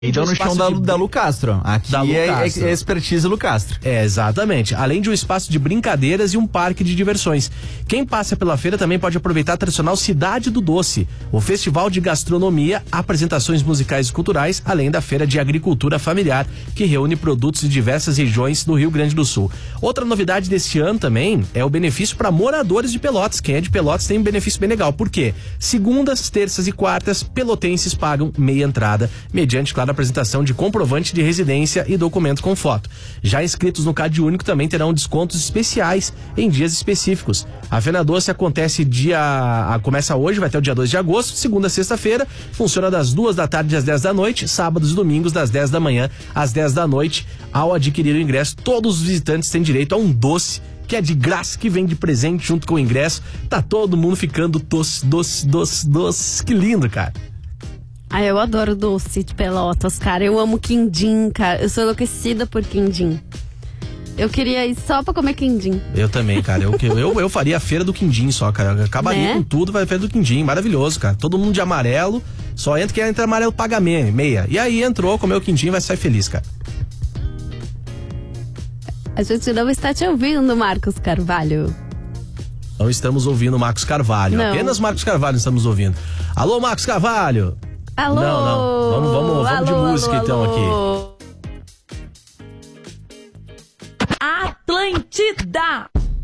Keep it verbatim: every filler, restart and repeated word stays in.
Então no chão da, de... da Lu Castro. Aqui da Lu é, Castro. é expertise Lu Castro. É, exatamente. Além de um espaço de brincadeiras e um parque de diversões. Quem passa pela feira também pode aproveitar a tradicional Cidade do Doce, o festival de gastronomia, apresentações musicais e culturais, além da feira de agricultura familiar, que reúne produtos de diversas regiões do Rio Grande do Sul. Outra novidade deste ano também é o benefício para moradores de Pelotas. Quem é de Pelotas tem um benefício bem legal. Por quê? Segundas, terças e quartas, pelotenses pagam meia entrada, mediante, claro, apresentação de comprovante de residência e documento com foto. Já inscritos no Cade Único também terão descontos especiais em dias específicos. A Fena Doce acontece dia... A, começa hoje, vai até o dia dois de agosto, segunda a sexta-feira, funciona das duas da tarde às dez da noite, sábados e domingos das dez da manhã às dez da noite. Ao adquirir o ingresso, todos os visitantes têm direito a um doce que é de graça, que vem de presente junto com o ingresso. Tá todo mundo ficando doce, doce, doce, doce. Que lindo, cara. Ah, eu adoro doce de Pelotas, cara. Eu amo quindim, cara. Eu sou enlouquecida por quindim. Eu queria ir só pra comer quindim. Eu também, cara. Eu, eu, eu faria a feira do quindim só, cara. Eu acabaria né? com tudo, vai a feira do quindim. Maravilhoso, cara. Todo mundo de amarelo. Só entra quem entra amarelo paga meia. E aí entrou, comeu o quindim, vai sair feliz, cara. A gente não está te ouvindo, Marcos Carvalho. Não estamos ouvindo Marcos Carvalho. Não. Apenas Marcos Carvalho estamos ouvindo. Alô, Marcos Carvalho. Alô. Não, não. Vamos, vamos, vamos alô, de música alô, então alô. aqui. Atlântida.